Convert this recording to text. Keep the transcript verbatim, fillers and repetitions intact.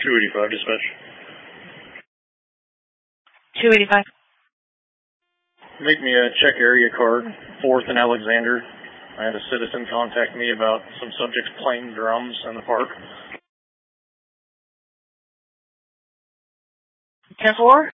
two eighty-five, dispatch. two eighty-five. Make me a check area card, fourth and Alexander. I had a citizen contact me about some subjects playing drums in the park. ten four?